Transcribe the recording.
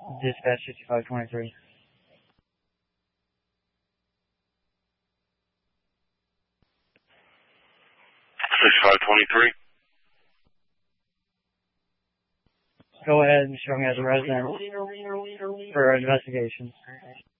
Dispatch 5523. Go ahead and show me as a resident for an investigation.